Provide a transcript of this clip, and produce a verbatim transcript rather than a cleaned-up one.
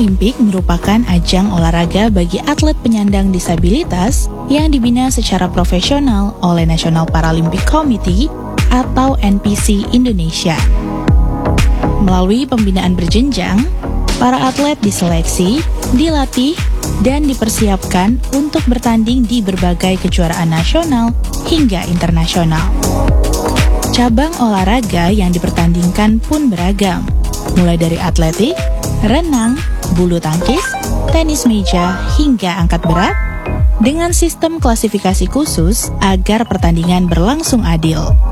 Paralimpik merupakan ajang olahraga bagi atlet penyandang disabilitas yang dibina secara profesional oleh National Paralympic Committee atau N P C Indonesia. Melalui pembinaan berjenjang, para atlet diseleksi, dilatih, dan dipersiapkan untuk bertanding di berbagai kejuaraan nasional hingga internasional. Cabang olahraga yang dipertandingkan pun beragam, mulai dari atletik, renang, bulu tangkis, tenis meja, hingga angkat berat, dengan sistem klasifikasi khusus agar pertandingan berlangsung adil.